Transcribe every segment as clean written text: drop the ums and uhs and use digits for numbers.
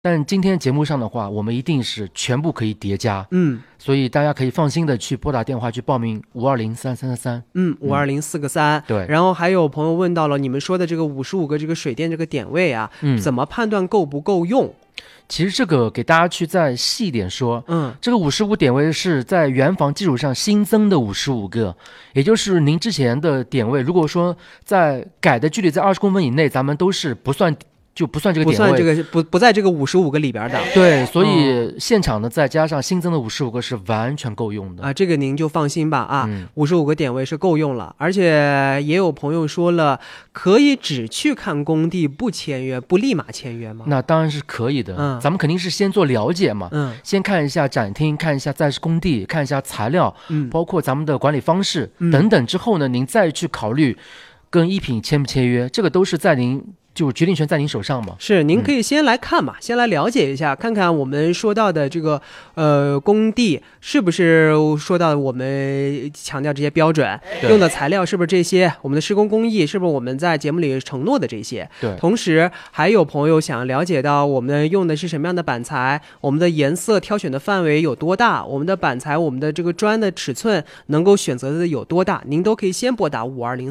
但今天节目上的话，我们一定是全部可以叠加，所以大家可以放心的去拨打电话去报名5203333， 52043， 对。 然后还有朋友问到了你们说的这个55个这个水电这个点位啊，怎么判断够不够用？ 其实这个给大家去再细一点说，这个55点位是在原房基础上新增的55个，也就是您之前的点位，如果说在改的距离在20公分以内，咱们都是不算这个点位， 不算这个不在这个55个里边的。 对，所以现场呢再加上新增的55个是完全够用的啊，这个您就放心吧啊，55个点位是够用了。而且也有朋友说了，可以只去看工地不签约，不立马签约吗？ 那当然是可以的，咱们肯定是先做了解嘛，先看一下展厅，看一下在工地，看一下材料，包括咱们的管理方式等等之后呢，您再去考虑跟一品签不签约，这个都是在您就决定权在您手上嘛。 是，您可以先来看嘛，先来了解一下，看看我们说到的这个工地是不是说到我们强调这些标准，用的材料是不是这些，我们的施工工艺是不是我们在节目里承诺的这些。 对， 同时还有朋友想了解到我们用的是什么样的板材，我们的颜色挑选的范围有多大，我们的板材我们的这个砖的尺寸能够选择的有多大，您都可以先拨打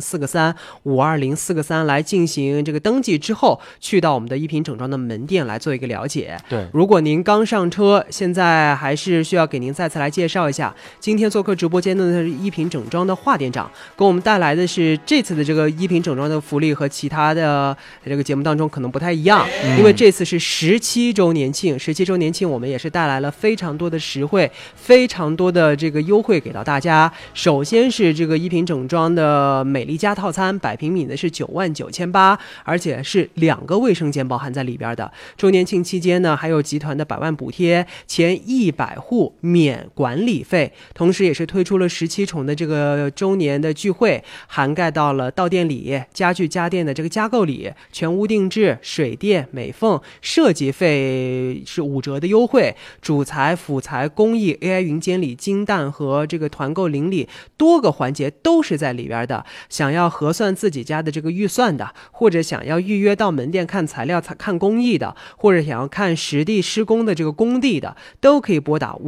52043来进行这个登记，之后去到我们的一品整装的门店来做一个了解。 对， 如果您刚上车，现在还是需要给您再次来介绍一下，今天做客直播间的是一品整装的华店长，给我们带来的是这次的这个一品整装的福利和其他的这个节目当中可能不太一样，因为这次是17周年庆，17周年庆我们也是带来了非常多的实惠，非常多的这个优惠给到大家。首先是这个一品整装的美丽家套餐，100平米的是99800，而且是2个卫生间包含在里边的。周年庆期间呢，还有集团的100万补贴，前100户免管理费，同时也是推出了17重的这个周年的聚会，涵盖到了到店礼、家具家电的这个加购礼、全屋定制、水电美缝、设计费是5折的优惠，主材辅材工艺 AI 云监理金蛋和这个团购邻里多个环节都是在里边的。想要核算自己家的这个预算的，或者想要预约到门店看材料看工艺的，或者想要看实地施工的这个工地的，都可以拨打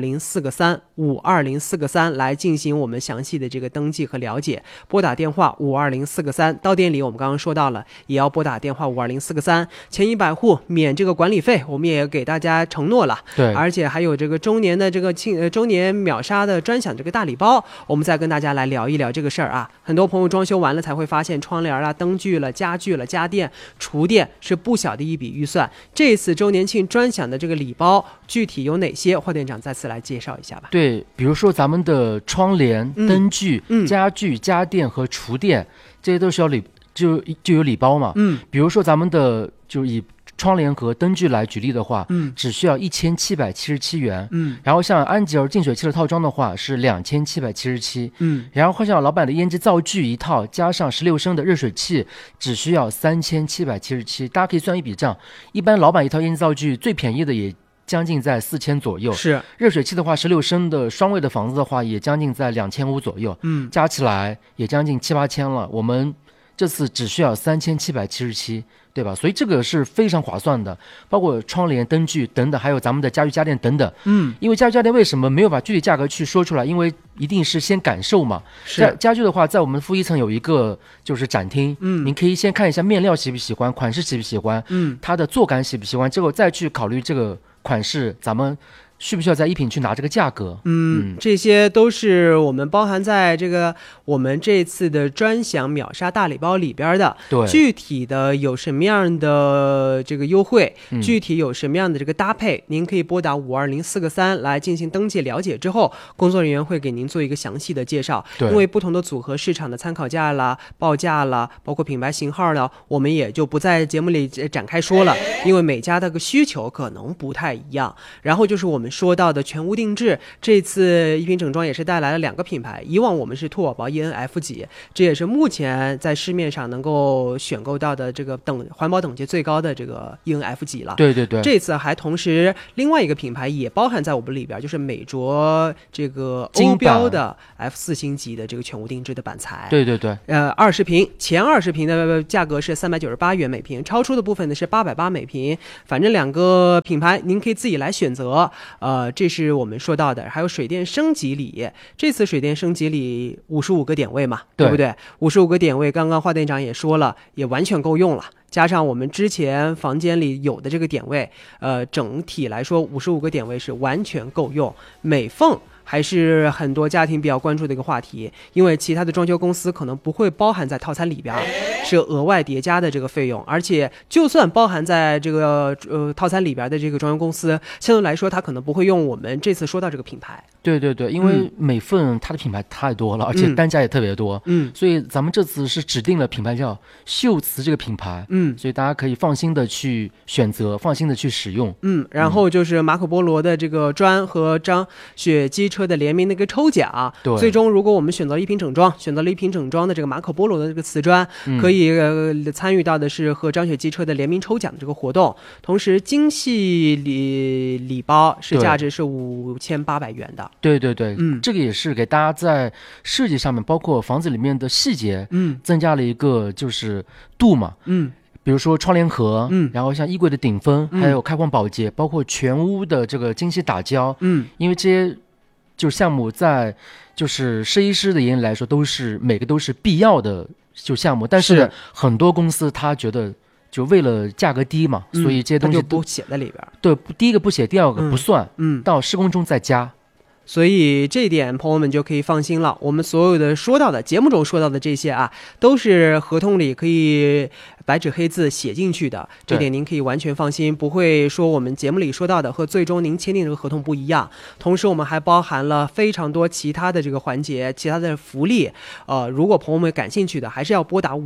52043来进行我们详细的这个登记和了解。拨打电话52043，到店里我们刚刚说到了，也要拨打电话52043，前100户免这个管理费，我们也给大家承诺了。 对， 而且还有这个周年的这个周年秒杀的专享这个大礼包，我们再跟大家来聊一聊这个事儿啊。很多朋友装修完了才会发现，窗帘啊、灯具了、家具了、家电、厨电是不小的一笔预算。这次周年庆专享的这个礼包具体有哪些？华店长再次来介绍一下吧。 对，比如说咱们的窗帘、灯具、家具、家电和厨电，这些都是要就有礼包嘛。比如说咱们的就以窗帘和灯具来举例的话，只需要1777元。然后像安吉尔净水器的套装的话是2777。然后像老板的烟机灶具一套加上16升的热水器只需要3777。大家可以算一笔账，一般老板一套烟机灶具最便宜的也将近在4000左右， 是热水器的话16升的双卫的房子的话也将近在2500左右，加起来也将近7、8千了。我们这次只需要3777，对吧？所以这个是非常划算的，包括窗帘、灯具等等，还有咱们的家具家电等等。因为家具家电为什么没有把具体价格去说出来？因为一定是先感受嘛。家具的话，在我们负一层有一个就是展厅，您可以先看一下面料喜不喜欢，款式喜不喜欢，它的坐感喜不喜欢，之后再去考虑这个款式咱们需不需要在一品去拿这个价格。 这些都是我们包含在这个我们这次的专享秒杀大礼包里边的。 对， 具体的有什么样的这个优惠，具体有什么样的这个搭配，您可以拨打52043来进行登记了解，之后工作人员会给您做一个详细的介绍。因为不同的组合市场的参考价啦、报价啦，包括品牌型号呢，我们也就不在节目里展开说了，因为每家的个需求可能不太一样。然后就是我们们说到的全屋定制，这次一品整装也是带来了2个品牌。以往我们是兔宝宝 ENF 级，这也是目前在市面上能够选购到的这个环保等级最高的这个 ENF 级了。 对对对， 这次还同时另外一个品牌也包含在我们里边，就是美卓这个欧标的 F4星级的这个全屋定制的板材。 对对对 ，20平前20平的价格是398元每平，超出的部分呢是880每平。反正2个品牌您可以自己来选择。这是我们说到的。还有水电升级礼，这次水电升级礼55个点位嘛，对不对？55个点位，刚刚华店长也说了，也完全够用了。加上我们之前房间里有的这个点位，整体来说55个点位是完全够用。美缝还是很多家庭比较关注的一个话题，因为其他的装修公司可能不会包含在套餐里边，是额外叠加的这个费用。而且就算包含在这个套餐里边的这个装修公司，相对来说它可能不会用我们这次说到这个品牌。 对对对，因为美缝它的品牌太多了，而且单价也特别多，所以咱们这次是指定了品牌叫秀瓷这个品牌，所以大家可以放心的去选择，放心的去使用。 然后就是马可波罗的这个砖和张雪机车的联名的一个抽奖，最终如果我们选择了一品整装，选择了一品整装的这个马可波罗的这个瓷砖，可以参与到的是和张雪机车的联名抽奖的这个活动。同时精细礼包是价值是5800元的。 对对对，这个也是给大家在设计上面，包括房子里面的细节，增加了一个就是度嘛，比如说窗帘盒，然后像衣柜的顶分，还有开框保洁，包括全屋的这个精细打胶，因为这些就是项目在就是设计师的眼里来说每个都是必要的就项目，但是很多公司他觉得就为了价格低嘛，所以这些东西就不写在里边。 对，第一个不写，第二个不算，到施工中再加。 所以这一点朋友们就可以放心了，我们所有的说到的节目中说到的这些啊，都是合同里可以白纸黑字写进去的，这点您可以完全放心，不会说我们节目里说到的和最终您签订这个合同不一样。同时我们还包含了非常多其他的这个环节，其他的福利。如果朋友们感兴趣的，还是要拨打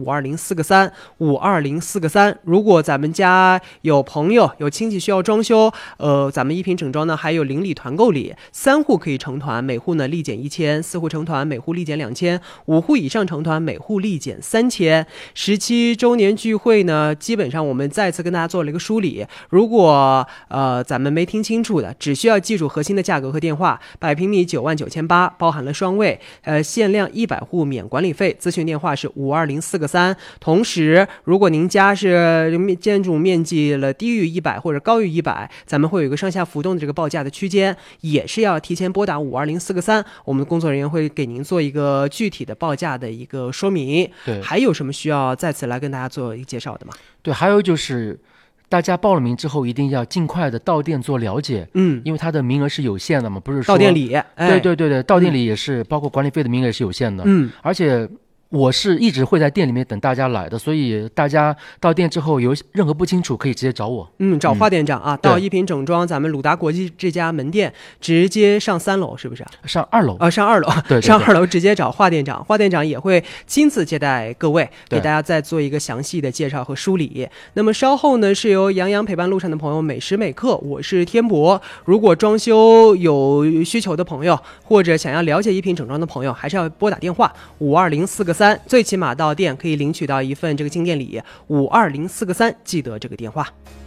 52043，如果咱们家有朋友有亲戚需要装修，咱们一品整装呢还有邻里团购礼，3户可以成团，每户呢立减1000，4户成团每户立减2000，5户以上成团每户立减3000。17周年聚会呢，基本上我们再次跟大家做了一个梳理。如果咱们没听清楚的，只需要记住核心的价格和电话，100平米99800，包含了双位，限量100户免管理费，咨询电话是52043。同时，如果您家是建筑面积了低于100或者高于100，咱们会有一个上下浮动的这个报价的区间，也是要提前拨打52043，我们的工作人员会给您做一个具体的报价的一个说明。 对， 还有什么需要再次来跟大家做一个介绍的吗？ 对，还有就是大家报了名之后一定要尽快的到店做了解，因为它的名额是有限的嘛，不是说到店里， 对对对对，到店里也是包括管理费的名额也是有限的，而且我是一直会在店里面等大家来的，所以大家到店之后有任何不清楚可以直接找我。 找华店长啊，到一品整装咱们鲁达国际这家门店，直接上3楼，是不是？ 上2楼上2楼， 对， 上2楼直接找华店长，华店长也会亲自接待各位，给大家再做一个详细的介绍和梳理。那么稍后呢，是由杨洋陪伴路上的朋友每时每刻，我是天博。如果装修有需求的朋友，或者想要了解一品整装的朋友，还是要拨打电话52043。最起码到店可以领取到一份这个进店礼，52043，记得这个电话。